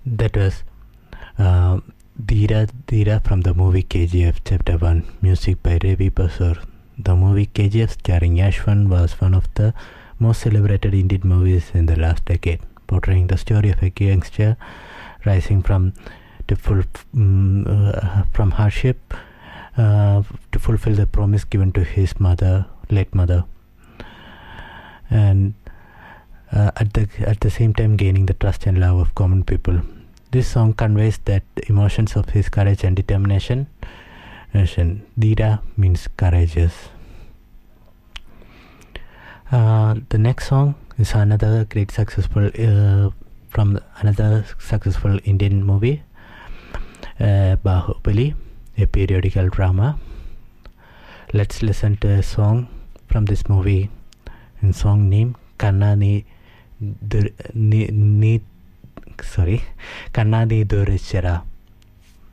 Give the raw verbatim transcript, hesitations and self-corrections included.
That was uh, Dheera Dheera from the movie K G F Chapter one, music by Ravi Basur. The movie K G F starring Yashwan was one of the most celebrated Indian movies in the last decade, portraying the story of a youngster rising from to full um, uh, from hardship uh, to fulfill the promise given to his mother, late mother, and uh, at the at the same time gaining the trust and love of common people. This song conveys that emotions of his courage and determination. Dheera means courageous. Uh, the next song is another great successful uh, from another successful Indian movie, uh, Bahubali, a periodical drama. Let's listen to a song from this movie, in song name Kanna Ni Dur- Ni Ni sorry Kanna Ni Durachara.